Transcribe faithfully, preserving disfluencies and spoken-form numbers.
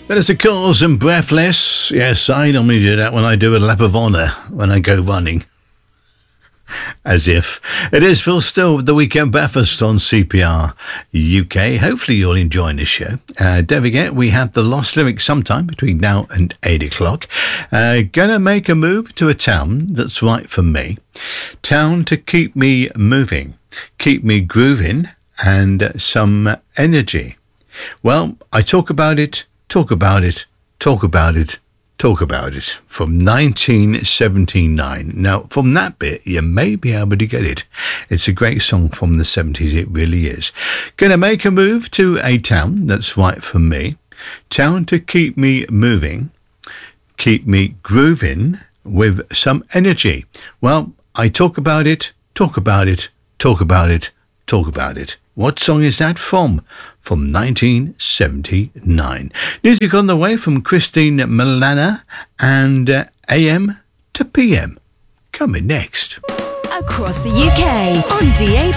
Minister Cause and Breathless. Yes, I normally do that when I do a lap of honour, when I go running. As if. It is Phil Still with the Weekend Breakfast on C P R U K. Hopefully you're enjoying this show. Uh, don't forget, we have the Lost Lyrics sometime between now and eight o'clock. Uh, gonna make a move to a town that's right for me. Town to keep me moving, keep me grooving, and some energy. Well, I talk about it, talk about it, talk about it, talk about it, from nineteen seventy-nine. Now, from that bit, you may be able to get it. It's a great song from the seventies, it really is. Gonna make a move to a town that's right for me. Town to keep me moving, keep me grooving with some energy. Well, I talk about it, talk about it, talk about it, talk about it. What song is that from? From nineteen seventy-nine. Music on the way from Christine Milana and uh, A M to P M. Coming next. Across the U K on D A